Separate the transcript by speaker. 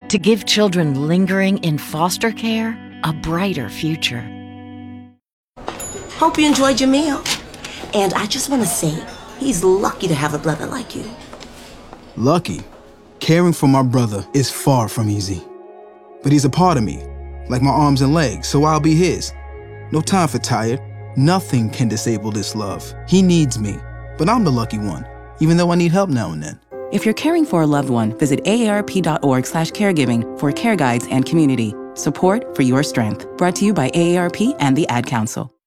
Speaker 1: to give children lingering in foster care a brighter future.
Speaker 2: Hope you enjoyed your meal. And I just want to say, he's lucky to have a brother like you.
Speaker 3: Lucky? Caring for my brother is far from easy. But he's a part of me, like my arms and legs, so I'll be his. No time for tired. Nothing can disable this love. He needs me, but I'm the lucky one, even though I need help now and then.
Speaker 4: If you're caring for a loved one, visit aarp.org/caregiving for care guides and community. Support for your strength. Brought to you by AARP and the Ad Council.